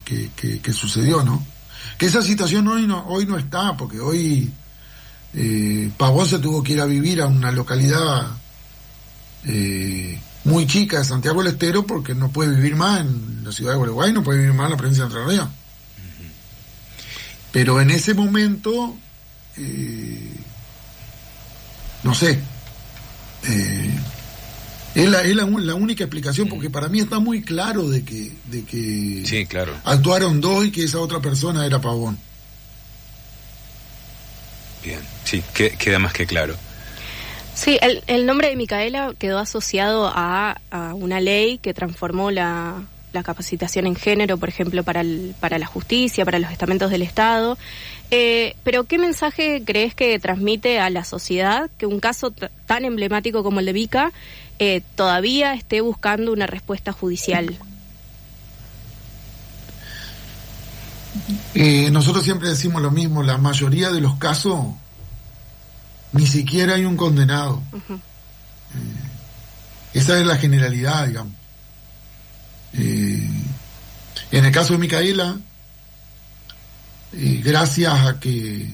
que sucedió, ¿no? Que esa situación hoy no está, porque hoy Pavón se tuvo que ir a vivir a una localidad muy chica de Santiago del Estero, porque no puede vivir más en la ciudad de Gualeguay, no puede vivir más en la provincia de Entre Ríos. Pero en ese momento, no sé, es la única explicación, porque para mí está muy claro de que sí, claro, actuaron dos y que esa otra persona era Pavón. Bien, sí, queda más que claro. Sí, el nombre de Micaela quedó asociado a una ley que transformó la capacitación en género, por ejemplo, para la justicia, para los estamentos del Estado. Pero ¿qué mensaje crees que transmite a la sociedad que un caso tan emblemático como el de Vika todavía esté buscando una respuesta judicial? Nosotros siempre decimos lo mismo, la mayoría de los casos ni siquiera hay un condenado. Uh-huh. Esa es la generalidad, digamos. En el caso de Micaela, gracias a que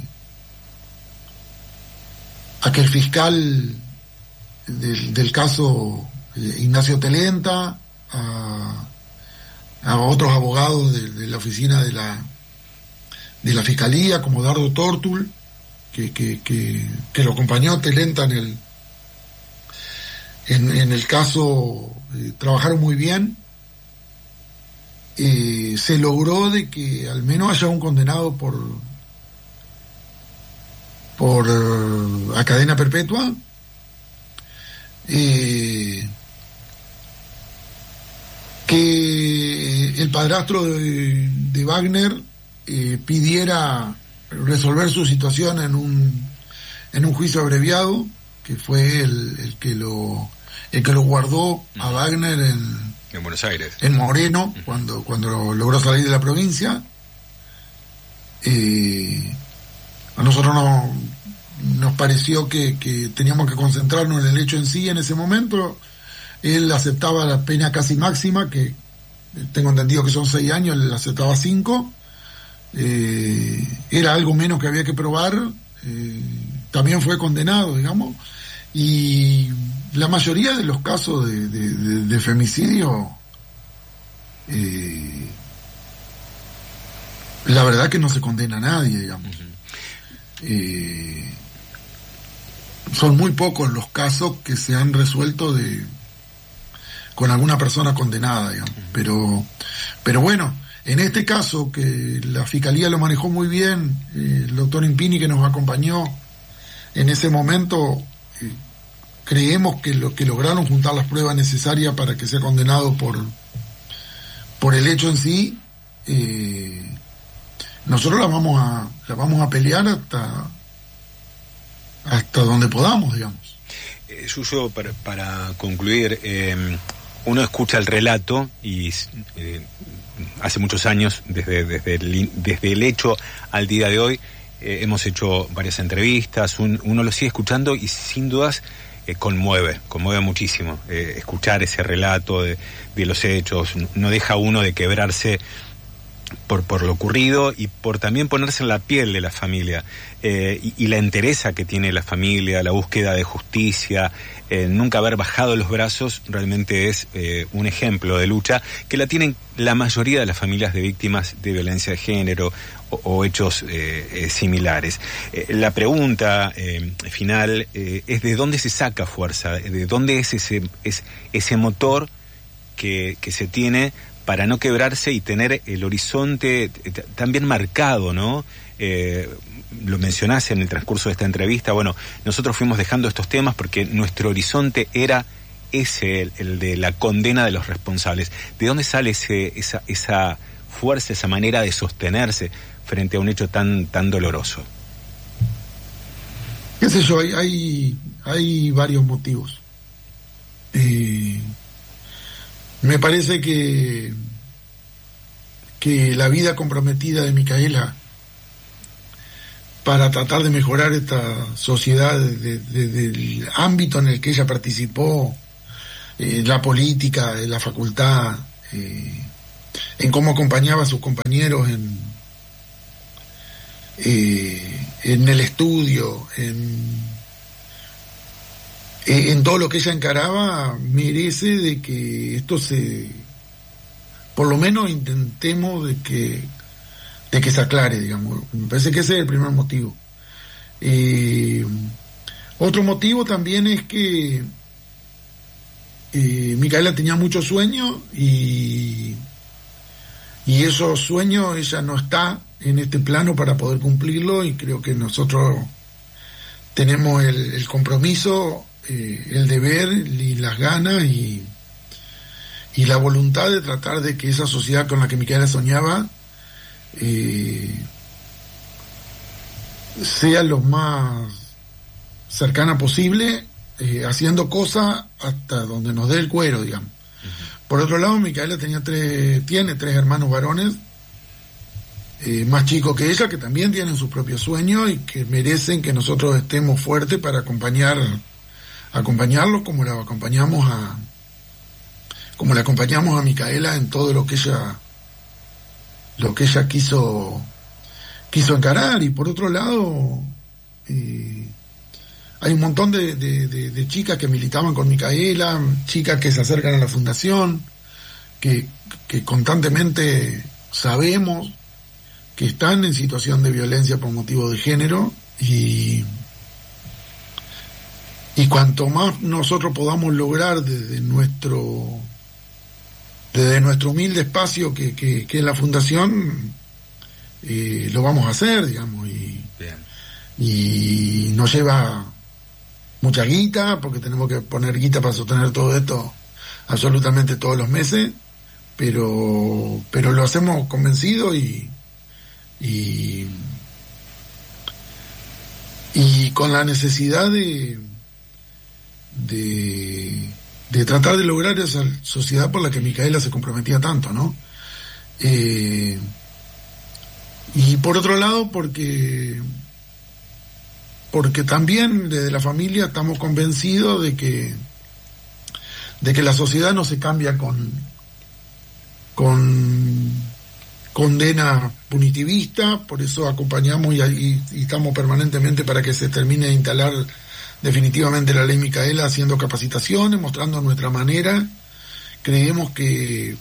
el fiscal del caso, Ignacio Telenta, a otros abogados de la oficina de la fiscalía, como Dardo Tortul, que lo acompañó a Telenta en el caso, trabajaron muy bien. Se logró de que al menos haya un condenado por a cadena perpetua. Que el padrastro de Wagner pidiera resolver su situación en un juicio abreviado, que fue el que lo guardó a Wagner en Buenos Aires, en Moreno, cuando logró salir de la provincia. A nosotros nos pareció que teníamos que concentrarnos en el hecho en sí en ese momento. Él aceptaba la pena casi máxima, que tengo entendido que son 6 años, él aceptaba 5. Era algo menos que había que probar. También fue condenado, digamos. Y la mayoría de los casos de femicidio, la verdad que no se condena a nadie, digamos. Son muy pocos los casos que se han resuelto con alguna persona condenada, digamos. Pero bueno, en este caso, que la Fiscalía lo manejó muy bien, el doctor Impini, que nos acompañó en ese momento, creemos que lograron juntar las pruebas necesarias para que sea condenado por el hecho en sí. Nosotros la vamos a pelear hasta donde podamos, digamos. Suyo, para concluir, uno escucha el relato y hace muchos años, desde el hecho al día de hoy, hemos hecho varias entrevistas, uno lo sigue escuchando y sin dudas conmueve muchísimo. Escuchar ese relato de los hechos no deja uno de quebrarse por lo ocurrido y por también ponerse en la piel de la familia, y la entereza que tiene la familia, la búsqueda de justicia, nunca haber bajado los brazos, realmente es un ejemplo de lucha que la tienen la mayoría de las familias de víctimas de violencia de género o hechos similares. La pregunta final es: ¿de dónde se saca fuerza? ¿De dónde es ese motor que se tiene para no quebrarse y tener el horizonte tan bien marcado, ¿no? Lo mencionás en el transcurso de esta entrevista. Bueno, nosotros fuimos dejando estos temas porque nuestro horizonte era ese, el de la condena de los responsables. ¿De dónde sale esa fuerza, esa manera de sostenerse frente a un hecho tan doloroso? ¿Qué sé yo? Hay varios motivos. Me parece que la vida comprometida de Micaela para tratar de mejorar esta sociedad desde el ámbito en el que ella participó, la política, la facultad, cómo acompañaba a sus compañeros en el estudio, en todo lo que ella encaraba, merece de que esto por lo menos intentemos de que se aclare, digamos. Me parece que ese es el primer motivo. Otro motivo también es que Micaela tenía muchos sueños y esos sueños ella no está en este plano para poder cumplirlo, y creo que nosotros tenemos el compromiso, el deber y las ganas y la voluntad de tratar de que esa sociedad con la que Micaela soñaba sea lo más cercana posible, haciendo cosas hasta donde nos dé el cuero, digamos. Por otro lado, Micaela tiene tres hermanos varones más chicos que ella, que también tienen sus propios sueños y que merecen que nosotros estemos fuertes para acompañarlos, como la acompañamos a Micaela en todo lo que ella quiso encarar. Y por otro lado, hay un montón de chicas que militaban con Micaela, chicas que se acercan a la fundación, que constantemente sabemos que están en situación de violencia por motivo de género, y cuanto más nosotros podamos lograr desde nuestro humilde espacio que es la fundación, lo vamos a hacer, digamos, y nos lleva mucha guita, porque tenemos que poner guita para sostener todo esto absolutamente todos los meses, pero lo hacemos convencido y con la necesidad de tratar de lograr esa sociedad por la que Micaela se comprometía tanto, ¿no? Y por otro lado, porque también desde la familia estamos convencidos de que la sociedad no se cambia con condena punitivista. Por eso acompañamos y estamos permanentemente para que se termine de instalar definitivamente la ley Micaela, haciendo capacitaciones, mostrando nuestra manera. Creemos que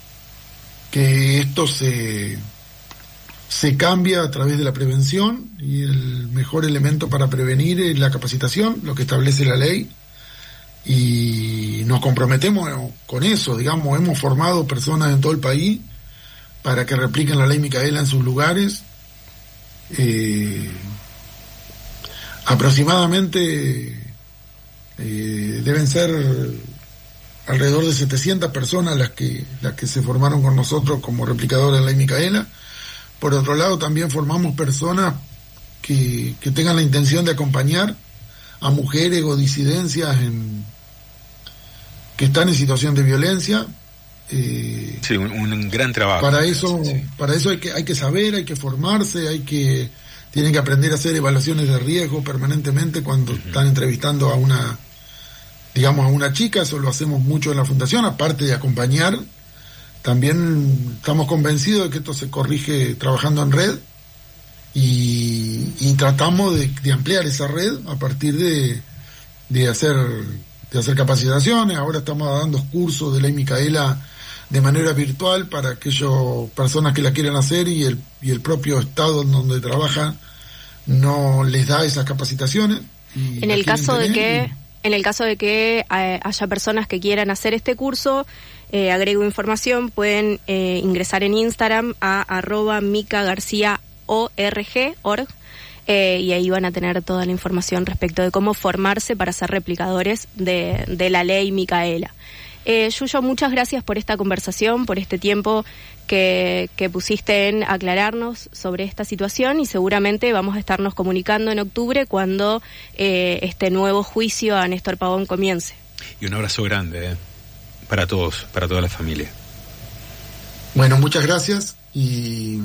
esto se cambia a través de la prevención, y el mejor elemento para prevenir es la capacitación, lo que establece la ley, y nos comprometemos con eso, digamos. Hemos formado personas en todo el país para que repliquen la ley Micaela en sus lugares. Aproximadamente deben ser alrededor de 700 personas las que se formaron con nosotros como replicadores de la ley Micaela. Por otro lado, también formamos personas que tengan la intención de acompañar a mujeres o disidencias que están en situación de violencia. Sí, un gran trabajo. Para eso hay que saber, hay que formarse, tienen que aprender a hacer evaluaciones de riesgo permanentemente cuando están entrevistando a una chica. Eso lo hacemos mucho en la fundación, aparte de acompañar. También estamos convencidos de que esto se corrige trabajando en red, y tratamos de ampliar esa red a partir de hacer capacitaciones. Ahora estamos dando cursos de ley Micaela de manera virtual para aquellas personas que la quieran hacer, y el propio estado en donde trabaja no les da esas capacitaciones. En el caso de que haya personas que quieran hacer este curso, agrego información, pueden ingresar en Instagram a @micagarciaorg, y ahí van a tener toda la información respecto de cómo formarse para ser replicadores de la ley Micaela. Yuyo, muchas gracias por esta conversación, por este tiempo que pusiste en aclararnos sobre esta situación, y seguramente vamos a estarnos comunicando en octubre cuando este nuevo juicio a Néstor Pavón comience. Y un abrazo grande para todos, para toda la familia. Bueno, muchas gracias, y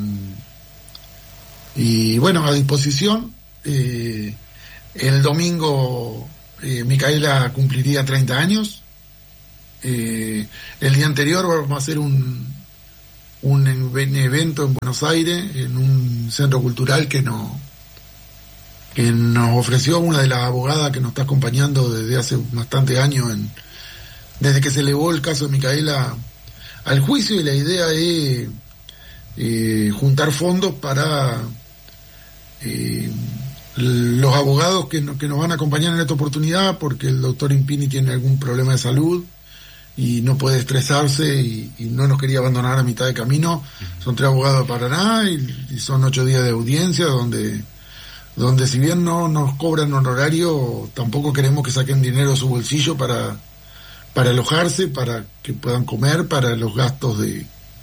bueno, a disposición. El domingo Micaela cumpliría 30 años. El día anterior vamos a hacer un un evento en Buenos Aires, en un centro cultural que nos ofreció una de las abogadas que nos está acompañando desde hace bastantes años, desde que se elevó el caso de Micaela al juicio, y la idea es juntar fondos para los abogados que nos van a acompañar en esta oportunidad, porque el doctor Impini tiene algún problema de salud y no puede estresarse y no nos quería abandonar a mitad de camino. Son 3 abogados de Paraná y son 8 días de audiencia donde si bien no nos cobran honorario, tampoco queremos que saquen dinero de su bolsillo para alojarse, para que puedan comer, para los gastos de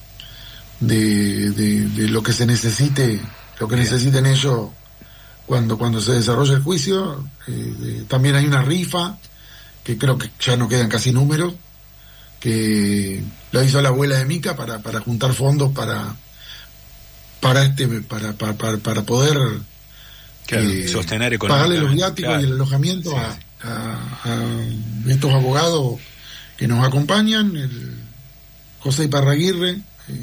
lo que se necesite, lo que necesiten ellos cuando se desarrolla el juicio. También hay una rifa que creo que ya no quedan casi números, que lo hizo la abuela de Mica para juntar fondos para poder sostener económicamente, pagarle los viáticos y el alojamiento a estos abogados que nos acompañan. El José Iparraguirre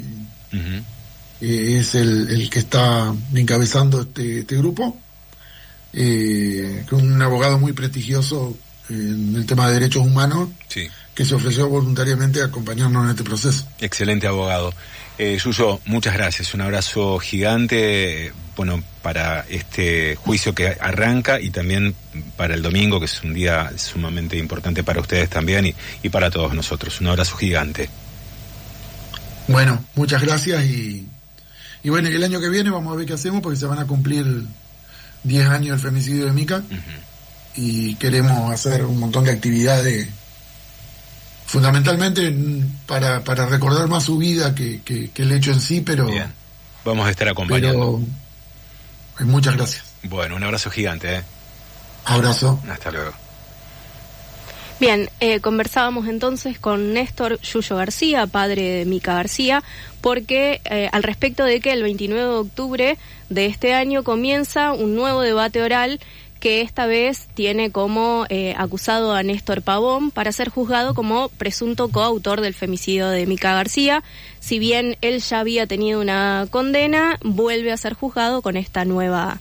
es el que está encabezando este grupo, que es un abogado muy prestigioso en el tema de derechos humanos, sí, que se ofreció voluntariamente a acompañarnos en este proceso. Excelente abogado. Yuyo, muchas gracias, un abrazo gigante, para este juicio que arranca y también para el domingo, que es un día sumamente importante para ustedes también y para todos nosotros. Un abrazo gigante. Bueno, muchas gracias y bueno, el año que viene vamos a ver qué hacemos, porque se van a cumplir 10 años del femicidio de Mica, y queremos hacer un montón de actividades, fundamentalmente para recordar más su vida que el hecho en sí, pero... Bien. Vamos a estar acompañando. Pero, muchas gracias. Bueno, un abrazo gigante. Abrazo. Hasta luego. Bien, conversábamos entonces con Néstor Yuyo García, padre de Mica García, porque al respecto de que el 29 de octubre de este año comienza un nuevo debate oral que esta vez tiene como acusado a Néstor Pavón para ser juzgado como presunto coautor del femicidio de Mica García. Si bien él ya había tenido una condena, vuelve a ser juzgado con este nuevo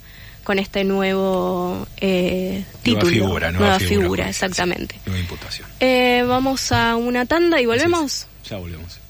título. Nueva figura, exactamente. Nueva imputación. Vamos a una tanda y volvemos. Ya volvemos.